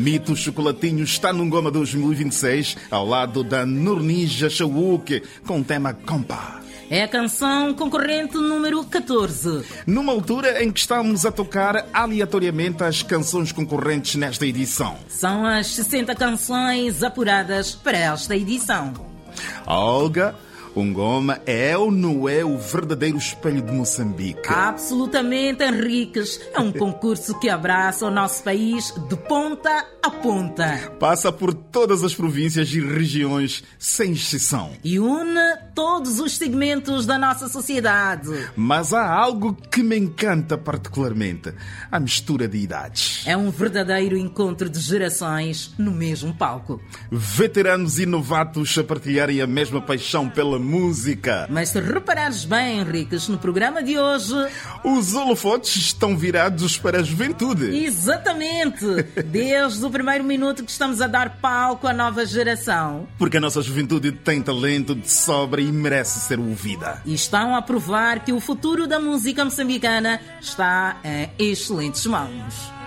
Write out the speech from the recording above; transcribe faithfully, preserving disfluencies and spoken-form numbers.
Mito Chocolatinho está no Ngoma dois mil e vinte e seis, ao lado da Nurnija Shawuke, com o tema Compa. É a canção concorrente número catorze. Numa altura em que estamos a tocar aleatoriamente as canções concorrentes nesta edição. São as sessenta canções apuradas para esta edição. Olga, o Ngoma é ou não é o verdadeiro espelho de Moçambique? Absolutamente, Henriques. É um concurso que abraça o nosso país de ponta a ponta. Passa por todas as províncias e regiões, sem exceção. E une todos os segmentos da nossa sociedade. Mas há algo que me encanta particularmente: a mistura de idades. É um verdadeiro encontro de gerações no mesmo palco. Veteranos e novatos a partilharem a mesma paixão pela música. Mas se reparares bem, Henriques, no programa de hoje, os holofotes estão virados para a juventude. Exatamente! Desde o primeiro minuto que estamos a dar palco à nova geração. Porque a nossa juventude tem talento de sobra e merece ser ouvida. E estão a provar que o futuro da música moçambicana está em excelentes mãos.